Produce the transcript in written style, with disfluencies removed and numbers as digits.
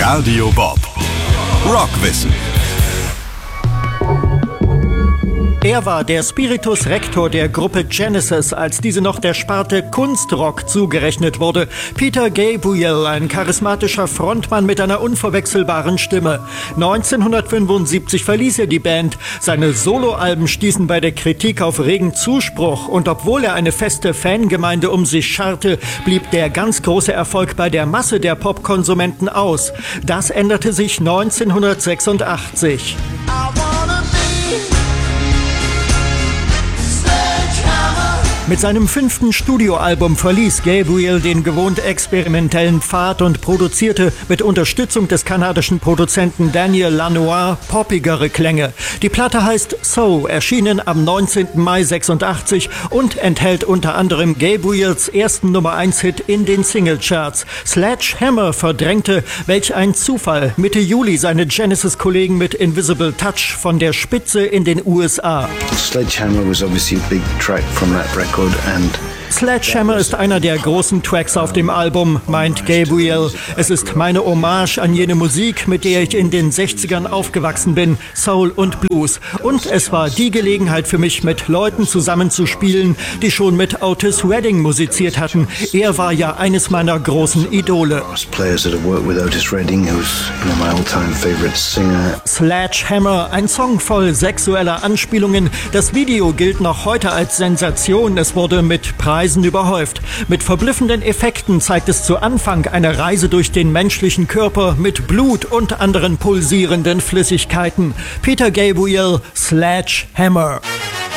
Radio Bob. Rockwissen. Er war der Spiritus Rector der Gruppe Genesis, als diese noch der Sparte Kunstrock zugerechnet wurde. Peter Gabriel, ein charismatischer Frontmann mit einer unverwechselbaren Stimme. 1975 verließ er die Band. Seine Soloalben stießen bei der Kritik auf regen Zuspruch. Und obwohl er eine feste Fangemeinde um sich scharte, blieb der ganz große Erfolg bei der Masse der Popkonsumenten aus. Das änderte sich 1986. Mit seinem 5. Studioalbum verließ Gabriel den gewohnt experimentellen Pfad und produzierte mit Unterstützung des kanadischen Produzenten Daniel Lanois poppigere Klänge. Die Platte heißt So, erschienen am 19. Mai 86 und enthält unter anderem Gabriels ersten Nummer-1-Hit in den Singlecharts. Sledgehammer verdrängte, welch ein Zufall, Mitte Juli seine Genesis-Kollegen mit Invisible Touch von der Spitze in den USA. Sledgehammer was obviously a big track from that record. Sledgehammer ist einer der großen Tracks auf dem Album, meint Gabriel. Es ist meine Hommage an jene Musik, mit der ich in den 60ern aufgewachsen bin, Soul und Blues. Und es war die Gelegenheit für mich, mit Leuten zusammenzuspielen, die schon mit Otis Redding musiziert hatten. Er war ja eines meiner großen Idole. Sledgehammer, ein Song voll sexueller Anspielungen. Das Video gilt noch heute als Sensation. Es wurde mit Preisen überhäuft. Mit verblüffenden Effekten zeigt es zu Anfang eine Reise durch den menschlichen Körper mit Blut und anderen pulsierenden Flüssigkeiten. Peter Gabriel, Sledgehammer.